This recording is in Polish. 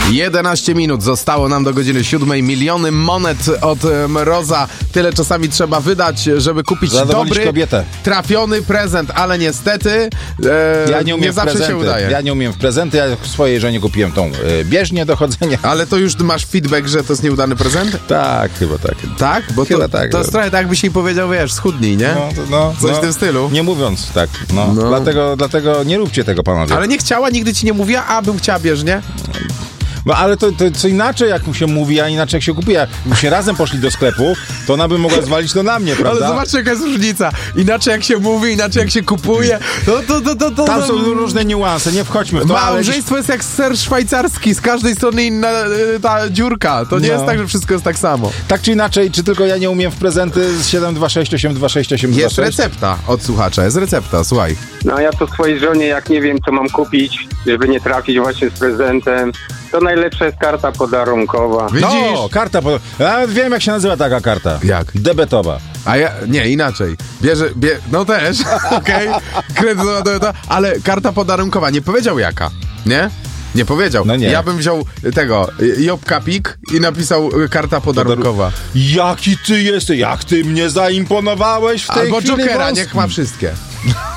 11 minut zostało nam do godziny 7. Miliony monet od Mroza. Tyle czasami trzeba wydać, żeby kupić dobry, kobietę. trafiony prezent, ale niestety ja nie, umiem nie zawsze prezenty. się udaje. Ja nie umiem w prezenty, ja swojej żonie kupiłem tą bieżnię do chodzenia. Ale to już masz feedback, że to jest nieudany prezent? Tak, chyba tak. Tak? Bo Chyba to, tak, to jest trochę tak, jakbyś jej powiedział, wiesz, schudnij, nie? Coś w tym stylu. Nie mówiąc tak, No. Dlatego nie róbcie tego, panowie. Ale nie chciała, nigdy ci nie mówiła, a bym chciała bieżnie? No ale to co inaczej jak mu się mówi, a inaczej jak się kupuje. Jakbyśmy razem poszli do sklepu, to ona by mogła zwalić to na mnie, prawda? Ale zobaczcie, jaka jest różnica. Inaczej jak się mówi, inaczej jak się kupuje. Tam są różne niuanse, nie wchodźmy w to. Małżeństwo jest jak ser szwajcarski, z każdej strony inna ta dziurka. To nie jest tak, że wszystko jest tak samo. Tak czy inaczej, czy tylko ja nie umiem w prezenty z 726 826 826? Jest recepta od słuchacza, jest recepta, słuchaj. No ja to swojej żonie, jak nie wiem, co mam kupić, żeby nie trafić właśnie z prezentem, to najlepsza jest karta podarunkowa. Widzisz? No, karta. Ja wiem, jak się nazywa taka karta. Jak? Debetowa. A ja, nie, inaczej. No też, okej, kredyt, ale karta podarunkowa, nie powiedział jaka, nie? Nie powiedział. No nie. Ja bym wziął tego, Jobka Pik i napisał karta podarunkowa. Jaki ty jesteś? Jak ty mnie zaimponowałeś w tej Albo chwili? Jokera, niech ma wszystkie.